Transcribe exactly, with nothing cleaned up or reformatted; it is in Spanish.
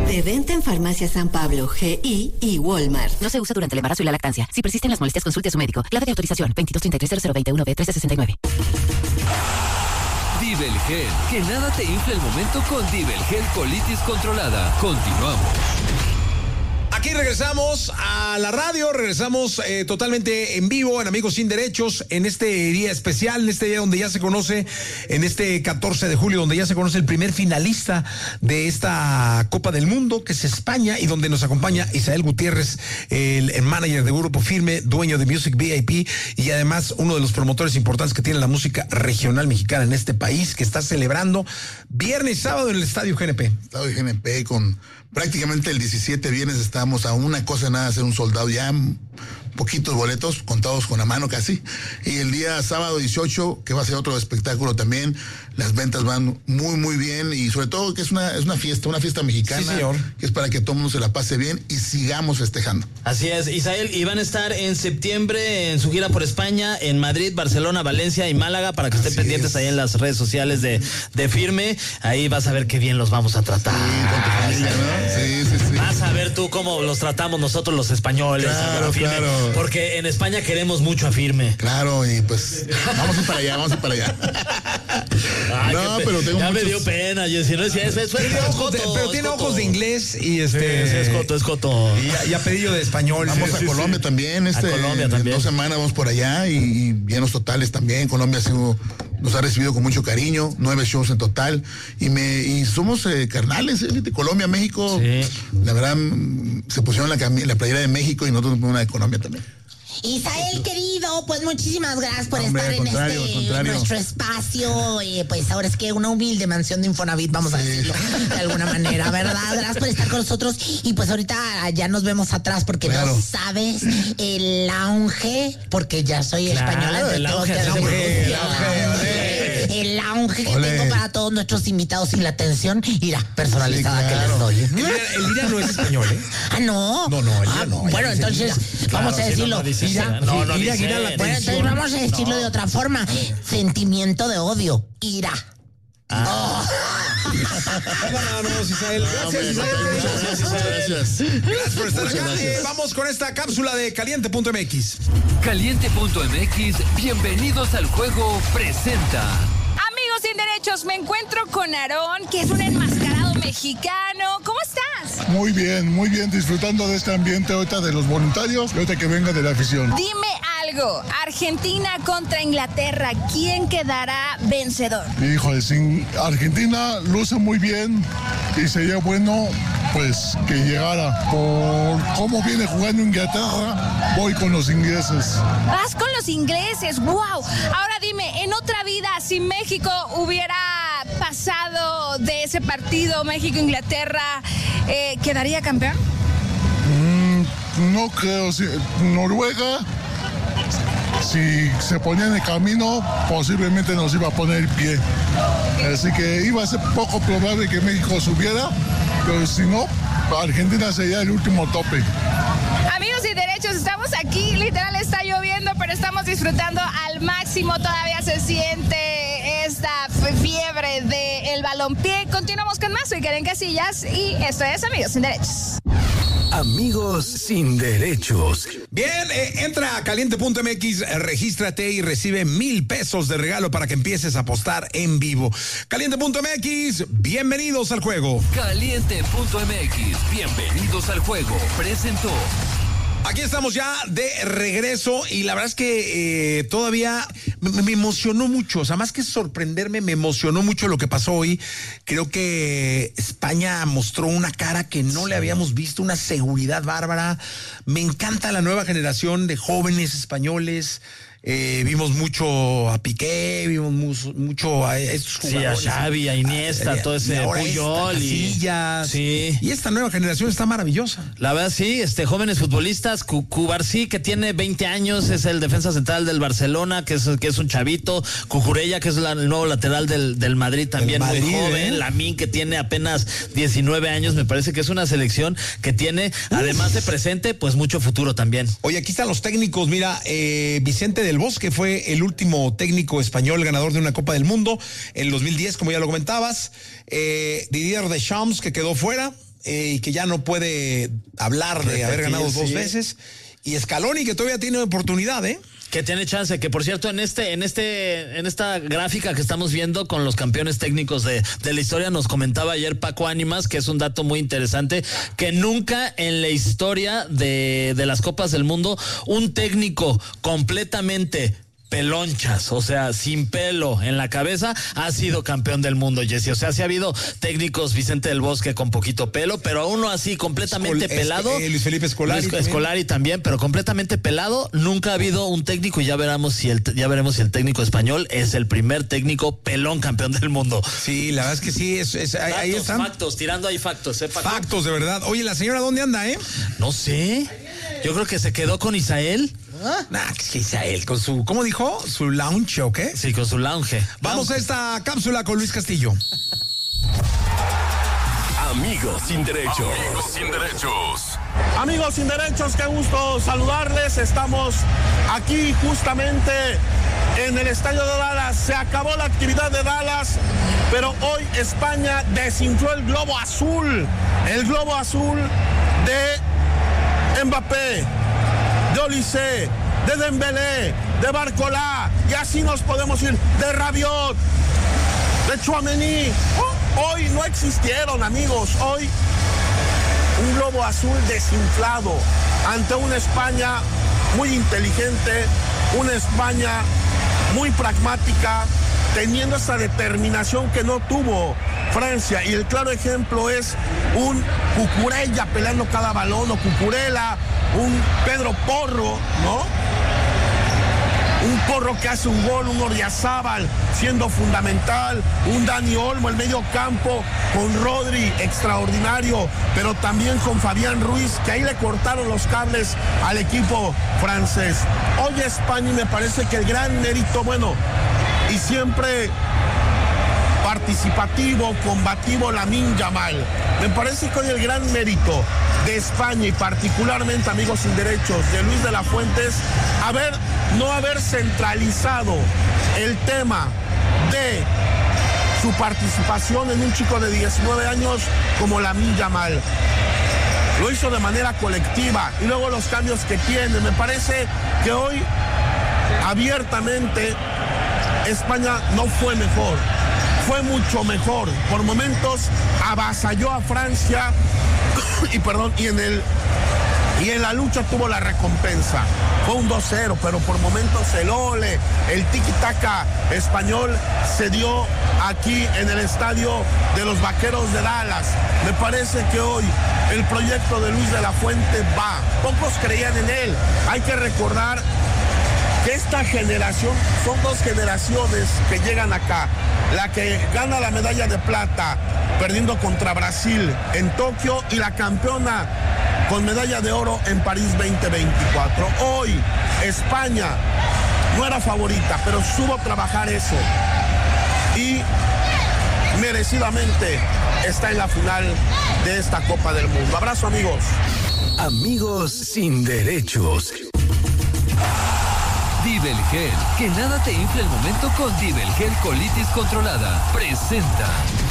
De venta en Farmacia San Pablo, G I y Walmart. No se usa durante el embarazo y la lactancia. Si persisten las molestias, consulte a su médico. Clave de autorización veintidós treinta y tres cero cero veintiuno B trece sesenta y nueve. Divel Gel. Que nada te infle el momento con Divel Gel Colitis Controlada. Continuamos. Aquí regresamos a la radio, regresamos eh, totalmente en vivo en Amigos Sin Derechos, en este día especial, en este día donde ya se conoce, en este catorce de julio, donde ya se conoce el primer finalista de esta Copa del Mundo, que es España, y donde nos acompaña Isael Gutiérrez, el, el manager de Grupo Firme, dueño de Music V I P, y además uno de los promotores importantes que tiene la música regional mexicana en este país, que está celebrando viernes y sábado en el Estadio G N P. Estadio G N P con prácticamente el diecisiete viernes estamos a una cosa nada de hacer un soldado ya, poquitos boletos, contados con la mano casi. Y el día sábado dieciocho, que va a ser otro espectáculo también, las ventas van muy, muy bien y sobre todo que es una, es una fiesta, una fiesta mexicana. Sí, señor. Que es para que todo el mundo se la pase bien y sigamos festejando. Así es, Isael, y van a estar en septiembre en su gira por España, en Madrid, Barcelona, Valencia y Málaga, para que estén Así pendientes es. ahí en las redes sociales de, de Firme. Ahí vas a ver qué bien los vamos a tratar. Sí, con tu familia, ¿no? Sí, sí, sí. Vas a ver tú cómo los tratamos nosotros los españoles. Claro, claro. Porque en España queremos mucho a Firme. Claro, y pues vamos a ir para allá, vamos a ir para allá. Ay, no, pe- pero tengo ya muchos... me dio pena, yo si no decía eso, eso, Tiene es ojos de- coto, pero es tiene coto. ojos de inglés y este Sí, sí, es coto, es coto. y ya, ya pedillo de español. Vamos Sí, a sí, Colombia sí. también, este, A Colombia en también. dos semanas vamos por allá y, y llenos totales también. Colombia ha sido, nos ha recibido con mucho cariño, nueve shows en total y me y somos eh, carnales, eh, de Colombia, México. Sí. La verdad mm, se pusieron la, cami- la playera de México y nosotros una de Colombia también. Isael, querido, pues muchísimas gracias por Hombre, estar al en contrario, al este contrario. nuestro espacio. Eh, pues ahora es que una humilde mansión de Infonavit, vamos a Sí. decirlo de alguna manera, ¿verdad? Gracias por estar con nosotros. Y pues ahorita ya nos vemos atrás porque Claro. no sabes el lounge, porque ya soy Claro, española. entonces el tengo lounge, que el hacer lounge, el el lounge, lounge. El lounge que Ole. tengo para todos nuestros invitados y la atención, mira, personalizada Sí, que claro. les doy. El Ira, el Ira no es español, ¿eh? Ah, no. No, no, ella Ah, no, ella Bueno, dice entonces, Ira. vamos Claro, a si decirlo. no, no dice Ira, Ira. No, no Ira dice. Aguilar la Bueno, entonces vamos a decirlo de otra forma. Sentimiento de odio. Ira. Vámonos, Isael. Gracias, Isael. Muchas gracias. Gracias por estar Muchas acá. gracias. Eh, vamos con esta cápsula de caliente punto m x. Caliente punto m x, bienvenidos al juego, presenta. Amigos sin derechos, me encuentro con Aarón, que es un enmascarado mexicano. ¿Cómo estás? Muy bien, muy bien, disfrutando de este ambiente ahorita de los voluntarios y ahorita que venga de la afición. Dime algo, Argentina contra Inglaterra, ¿quién quedará vencedor? Híjole, sin Argentina luce muy bien y sería bueno pues que llegara. Por cómo viene jugando Inglaterra, voy con los ingleses. Vas con los ingleses, wow. Ahora dime, en otra vida, si México hubiera pasado de ese partido México-Inglaterra, eh, ¿quedaría campeón? Mm, no creo, si Noruega, si se ponía en el camino, posiblemente nos iba a poner pie. Así que iba a ser poco probable que México subiera, pero si no, Argentina sería el último tope. Amigos y derechos, estamos aquí, literal está lloviendo, pero estamos disfrutando al máximo, todavía se siente esta fiebre del balompié. Continuamos con más, soy Karen Casillas y esto es Amigos sin Derechos. Amigos sin derechos. Bien, eh, entra a caliente punto m x, eh, regístrate y recibe mil pesos de regalo para que empieces a apostar en vivo. caliente punto m x, bienvenidos al juego. Caliente punto m x, bienvenidos al juego, presentó. Aquí estamos ya de regreso y la verdad es que eh, todavía me, me emocionó mucho, o sea, más que sorprenderme, me emocionó mucho lo que pasó hoy. Creo que España mostró una cara que no le habíamos visto, una seguridad bárbara. Me encanta la nueva generación de jóvenes españoles. Eh, vimos mucho a Piqué, vimos mu- mucho a estos Sí, a jugadores. Xavi, a Iniesta, Eh, todo y ese ahora Puyol esta, y Casillas. sí. Y esta nueva generación está maravillosa. La verdad sí, este jóvenes futbolistas, Cu- Cubarsí, que tiene veinte años, es el defensa central del Barcelona, que es, que es un chavito, Cucurella, que es la- el nuevo lateral del, del Madrid, también Madrid, muy joven, ¿eh? Lamine, que tiene apenas diecinueve años, me parece que es una selección que tiene, además de presente, pues mucho futuro también. Oye, aquí están los técnicos, mira, eh, Vicente del Bosque fue el último técnico español ganador de una Copa del Mundo en el dos mil diez, como ya lo comentabas. Eh, Didier Deschamps, que quedó fuera. eh, y que ya no puede hablar de haber ganado dos sí. veces. Y Scaloni, que todavía tiene oportunidad, ¿eh? Que tiene chance, que por cierto, en este, en este, en esta gráfica que estamos viendo con los campeones técnicos de, de la historia, nos comentaba ayer Paco Ánimas, que es un dato muy interesante, que nunca en la historia de, de las Copas del Mundo, un técnico completamente pelonchas, o sea, sin pelo en la cabeza, ha sido campeón del mundo, Jesse. O sea, sí ha habido técnicos, Vicente del Bosque con poquito pelo, pero uno así completamente Escol- pelado. eh, Luis Felipe Scolari. Luis también. Scolari también, pero completamente pelado. Nunca ha habido un técnico y ya veremos si el, ya veremos si el técnico español es el primer técnico pelón campeón del mundo. Sí, la verdad es que sí, es, es, ahí, ahí Factos, están. factos, tirando ahí factos, ¿eh, Paco? Factos, de verdad. Oye, ¿la señora dónde anda, eh? No sé. Yo creo que se quedó con Isael. Nah, que es que Isael, con su, ¿cómo dijo? ¿Su lounge o qué? Sí, con su lounge. Vamos a esta cápsula con Luis Castillo. Amigos sin derechos. Amigos sin derechos. Amigos sin derechos, qué gusto saludarles. Estamos aquí justamente en el estadio de Dallas. Se acabó la actividad de Dallas, pero hoy España desinfló el globo azul. El globo azul de Mbappé, de Olise, de Dembélé, de Barcola, y así nos podemos ir, de Rabiot, de Tchouaméni. Oh, hoy no existieron, amigos. Hoy un globo azul desinflado ante una España muy inteligente, una España muy pragmática, teniendo esa determinación que no tuvo Francia. Y el claro ejemplo es un Cucurella peleando cada balón, o Cucurella, un Pedro Porro, ¿no? Un Porro que hace un gol, un Oryazábal siendo fundamental, un Dani Olmo, el medio campo, con Rodri, extraordinario, pero también con Fabián Ruiz, que ahí le cortaron los cables al equipo francés. Hoy España, y me parece que el gran mérito, bueno, y siempre participativo, combativo, Lamine Yamal. Me parece que hoy el gran mérito de España, y particularmente, amigos sin derechos, de Luis de la Fuente, es haber, no haber centralizado el tema de su participación en un chico de diecinueve años como Lamine Yamal. Lo hizo de manera colectiva, y luego los cambios que tiene. Me parece que hoy, abiertamente, España no fue mejor, fue mucho mejor. Por momentos avasalló a Francia y perdón, y en el y en la lucha tuvo la recompensa. Fue un dos cero, pero por momentos el ole, el tiki-taka español se dio aquí en el estadio de los Vaqueros de Dallas. Me parece que hoy el proyecto de Luis de la Fuente va. Pocos creían en él. Hay que recordar que esta generación, son dos generaciones que llegan acá. La que gana la medalla de plata perdiendo contra Brasil en Tokio, y la campeona con medalla de oro en París veinte veinticuatro. Hoy España no era favorita, pero supo trabajar eso y merecidamente está en la final de esta Copa del Mundo. Abrazo, amigos. Amigos sin derechos. Divelgel, que nada te infle el momento con Divelgel Colitis Controlada. Presenta.